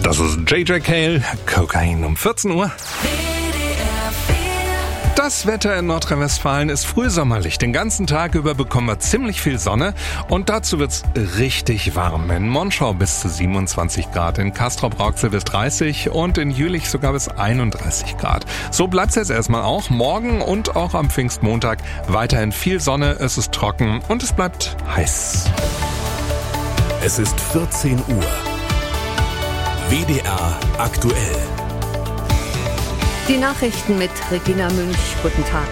Das ist JJ Cale, Kokain um 14 Uhr. Das Wetter in Nordrhein-Westfalen ist frühsommerlich. Den ganzen Tag über bekommen wir ziemlich viel Sonne und dazu wird's richtig warm. In Monschau bis zu 27 Grad, in Castrop-Rauxel bis 30 und in Jülich sogar bis 31 Grad. So bleibt's jetzt erstmal auch. Morgen und auch am Pfingstmontag weiterhin viel Sonne, es ist trocken und es bleibt heiß. Es ist 14 Uhr. WDR aktuell. Die Nachrichten mit Regina Münch. Guten Tag.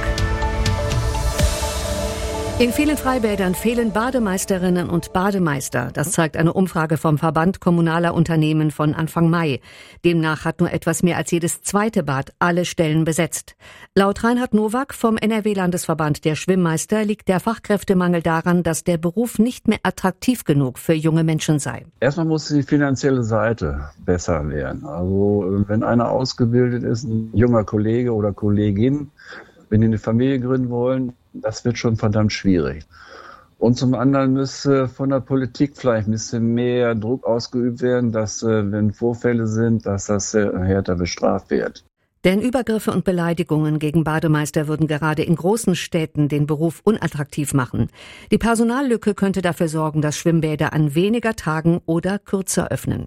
In vielen Freibädern fehlen Bademeisterinnen und Bademeister. Das zeigt eine Umfrage vom Verband Kommunaler Unternehmen von Anfang Mai. Demnach hat nur etwas mehr als jedes zweite Bad alle Stellen besetzt. Laut Reinhard Nowak vom NRW-Landesverband der Schwimmmeister liegt der Fachkräftemangel daran, dass der Beruf nicht mehr attraktiv genug für junge Menschen sei. Erstmal muss die finanzielle Seite besser werden. Also wenn einer ausgebildet ist, ein junger Kollege oder Kollegin, wenn die eine Familie gründen wollen, das wird schon verdammt schwierig. Und zum anderen müsste von der Politik vielleicht ein bisschen mehr Druck ausgeübt werden, dass, wenn Vorfälle sind, dass das härter bestraft wird. Denn Übergriffe und Beleidigungen gegen Bademeister würden gerade in großen Städten den Beruf unattraktiv machen. Die Personallücke könnte dafür sorgen, dass Schwimmbäder an weniger Tagen oder kürzer öffnen.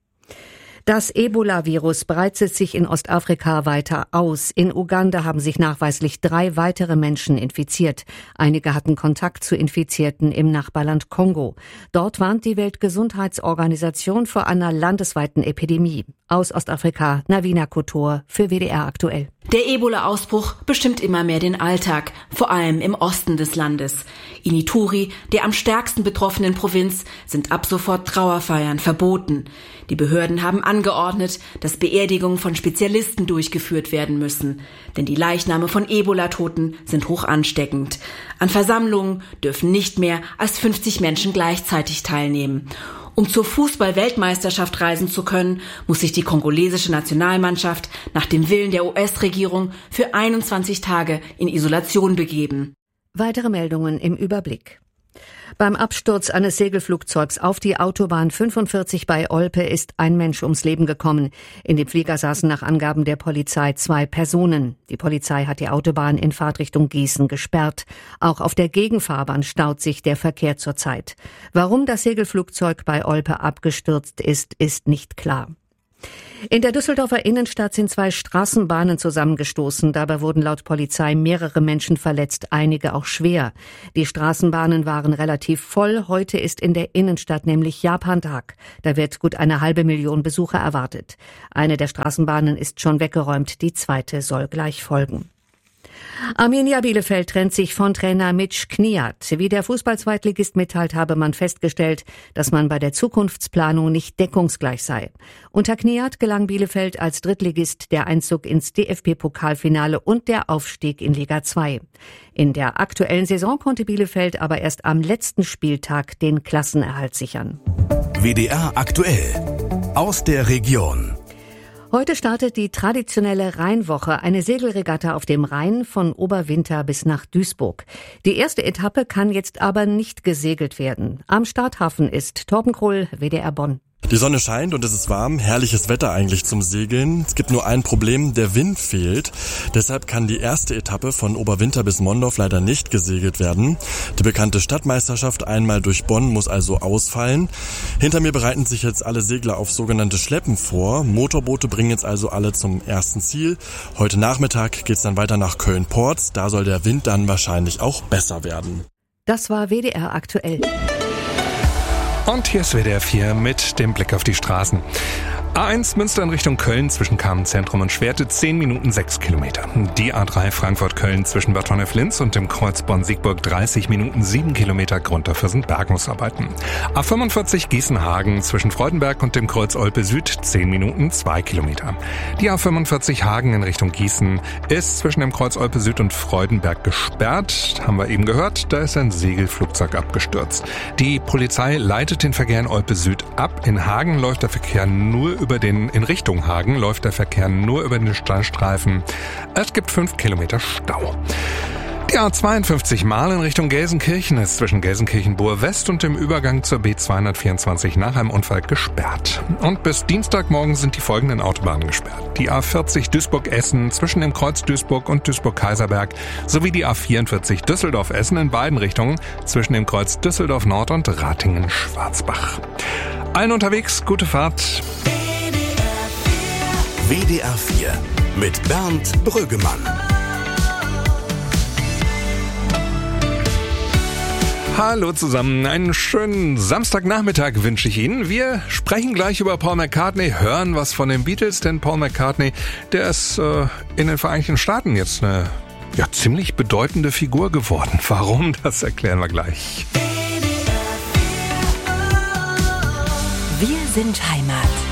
Das Ebola-Virus breitet sich in Ostafrika weiter aus. In Uganda haben sich nachweislich 3 weitere Menschen infiziert. Einige hatten Kontakt zu Infizierten im Nachbarland Kongo. Dort warnt die Weltgesundheitsorganisation vor einer landesweiten Epidemie. Aus Ostafrika, Navina Kotor für WDR aktuell. Der Ebola-Ausbruch bestimmt immer mehr den Alltag, vor allem im Osten des Landes. In Ituri, der am stärksten betroffenen Provinz, sind ab sofort Trauerfeiern verboten. Die Behörden haben angeordnet, dass Beerdigungen von Spezialisten durchgeführt werden müssen. Denn die Leichname von Ebola-Toten sind hoch ansteckend. An Versammlungen dürfen nicht mehr als 50 Menschen gleichzeitig teilnehmen. Um zur Fußball-Weltmeisterschaft reisen zu können, muss sich die kongolesische Nationalmannschaft nach dem Willen der US-Regierung für 21 Tage in Isolation begeben. Weitere Meldungen im Überblick. Beim Absturz eines Segelflugzeugs auf die Autobahn 45 bei Olpe ist ein Mensch ums Leben gekommen. In dem Flieger saßen nach Angaben der Polizei 2 Personen. Die Polizei hat die Autobahn in Fahrtrichtung Gießen gesperrt. Auch auf der Gegenfahrbahn staut sich der Verkehr zurzeit. Warum das Segelflugzeug bei Olpe abgestürzt ist, ist nicht klar. In der Düsseldorfer Innenstadt sind 2 Straßenbahnen zusammengestoßen. Dabei wurden laut Polizei mehrere Menschen verletzt, einige auch schwer. Die Straßenbahnen waren relativ voll. Heute ist in der Innenstadt nämlich Japantag. Da wird gut 500.000 Besucher erwartet. Eine der Straßenbahnen ist schon weggeräumt, die zweite soll gleich folgen. Arminia Bielefeld trennt sich von Trainer Mitch Kniat. Wie der Fußball-Zweitligist mitteilt, habe man festgestellt, dass man bei der Zukunftsplanung nicht deckungsgleich sei. Unter Kniat gelang Bielefeld als Drittligist der Einzug ins DFB-Pokalfinale und der Aufstieg in Liga 2. In der aktuellen Saison konnte Bielefeld aber erst am letzten Spieltag den Klassenerhalt sichern. WDR aktuell. Aus der Region. Heute startet die traditionelle Rheinwoche, eine Segelregatta auf dem Rhein von Oberwinter bis nach Duisburg. Die erste Etappe kann jetzt aber nicht gesegelt werden. Am Starthafen ist Torben Kroll, WDR Bonn. Die Sonne scheint und es ist warm, herrliches Wetter eigentlich zum Segeln. Es gibt nur ein Problem, der Wind fehlt. Deshalb kann die erste Etappe von Oberwinter bis Mondorf leider nicht gesegelt werden. Die bekannte Stadtmeisterschaft einmal durch Bonn muss also ausfallen. Hinter mir bereiten sich jetzt alle Segler auf sogenannte Schleppen vor. Motorboote bringen jetzt also alle zum ersten Ziel. Heute Nachmittag geht's dann weiter nach Köln-Porz. Da soll der Wind dann wahrscheinlich auch besser werden. Das war WDR aktuell. Und hier ist WDR 4 mit dem Blick auf die Straßen. A1 Münster in Richtung Köln zwischen Kamenz-Zentrum und Schwerte 10 Minuten 6 Kilometer. Die A3 Frankfurt-Köln zwischen Bad Honnef-Linz und dem Kreuz Bonn-Siegburg 30 Minuten 7 Kilometer. Grund dafür sind Bergungsarbeiten. A45 Gießen-Hagen zwischen Freudenberg und dem Kreuz Olpe Süd 10 Minuten 2 Kilometer. Die A45 Hagen in Richtung Gießen ist zwischen dem Kreuz Olpe Süd und Freudenberg gesperrt. Haben wir eben gehört, da ist ein Segelflugzeug abgestürzt. Die Polizei leitet den Verkehr in Olpe Süd ab. In Hagen läuft der Verkehr nur in Richtung Hagen läuft der Verkehr nur über den Standstreifen. Es gibt 5 Kilometer Stau. Ja, 52 Mal in Richtung Gelsenkirchen ist zwischen Gelsenkirchen-Buhr West und dem Übergang zur B224 nach einem Unfall gesperrt. Und bis Dienstagmorgen sind die folgenden Autobahnen gesperrt. Die A40 Duisburg-Essen zwischen dem Kreuz Duisburg und Duisburg-Kaiserberg sowie die A44 Düsseldorf-Essen in beiden Richtungen zwischen dem Kreuz Düsseldorf-Nord und Ratingen-Schwarzbach. Allen unterwegs, gute Fahrt. WDR 4 mit Bernd Brüggemann. Hallo zusammen, einen schönen Samstagnachmittag wünsche ich Ihnen. Wir sprechen gleich über Paul McCartney, hören was von den Beatles, denn Paul McCartney, der ist in den Vereinigten Staaten jetzt eine ziemlich bedeutende Figur geworden. Warum, das erklären wir gleich. Wir sind Heimat.